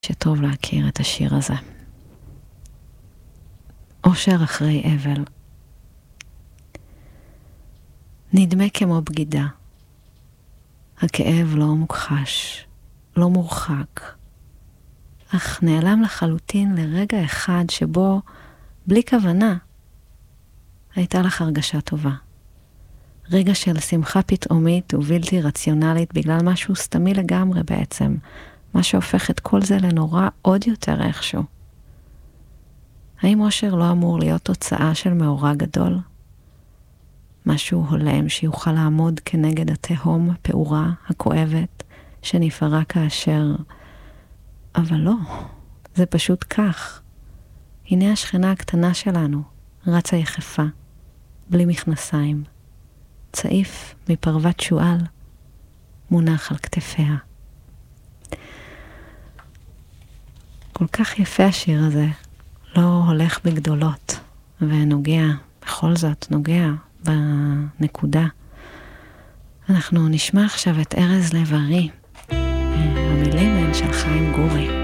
שטוב להכיר את השיר הזה. אושר אחרי אבל. נדמה כמו בגידה. הכאב לא מוכחש, לא מורחק, אך נעלם לחלוטין לרגע אחד שבו, בלי כוונה, הייתה לך הרגשה טובה. רגע של שמחה פתאומית ובלתי רציונלית בגלל משהו סתמי לגמרי בעצם, מה שהופך את כל זה לנורא עוד יותר איכשהו. האם אושר לא אמור להיות תוצאה של מאורע גדול? משהו הולם שיוכל לעמוד כנגד התהום הפעורה, הכואבת, שנפערה כאשר... אבל לא, זה פשוט כך. הנה השכנה הקטנה שלנו, רצה יחפה, בלי מכנסיים, צעיף מפרוות שואל, מונח על כתפיה. כל כך יפה השיר הזה, לא הולך בגדולות, ונוגע, בכל זאת נוגע בנקודה. אנחנו נשמע עכשיו את ארז לב-ארי, המילים הן של חיים גורי.